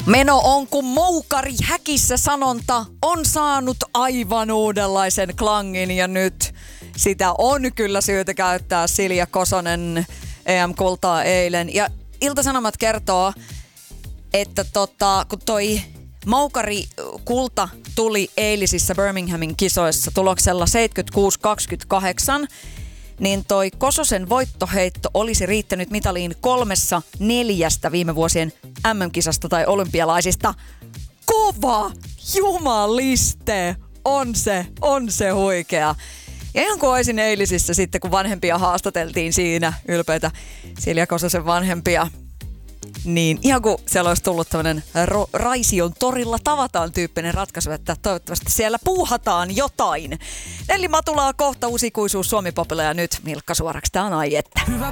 Meno on kuin moukari häkissä -sanonta on saanut aivan uudenlaisen klangin ja nyt sitä on kyllä syytä käyttää. Silja Kosonen EM-kultaa eilen ja Ilta-Sanomat kertoo, että kun toi moukari-kulta tuli eilisissä Birminghamin kisoissa tuloksella 76-28, niin toi Kososen voittoheitto olisi riittänyt mitaliin 3/4 viime vuosien MM-kisasta tai olympialaisista. Kova jumaliste! On se huikea. Ja ihan kuin olisin eilisissä sitten, kun vanhempia haastateltiin siinä, ylpeitä Silja Kososen vanhempia, niin ihan kuin siellä olisi tullut tämmöinen Raision torilla tavataan -tyyppinen ratkaisu, että toivottavasti siellä puuhataan jotain. Nelli Matulaa kohta Uusikuisuus Suomi-popilla ja nyt Milkka Suoraksi. Tää on Ai että.